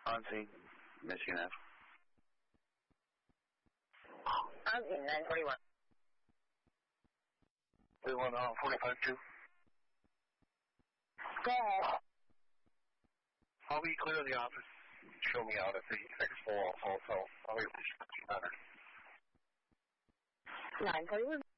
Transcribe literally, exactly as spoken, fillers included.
On scene, Michigan Ave. On scene, nine forty-one. We want on forty-five two. Go ahead. I'll be clear of the office. Show me out at the expo also, so I'll be matter. nine forty-one.